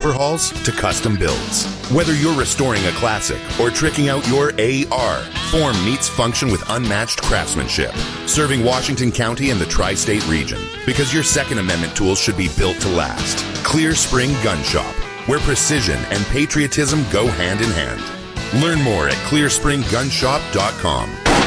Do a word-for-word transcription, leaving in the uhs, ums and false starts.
overhauls to custom builds. Whether you're restoring a classic or tricking out your A R, Form meets function with unmatched craftsmanship, serving Washington County and the tri-state region. Because your Second Amendment tools should be built to last. Clear Spring Gun Shop, where precision and patriotism go hand in hand. Learn more at clear spring gun shop dot com.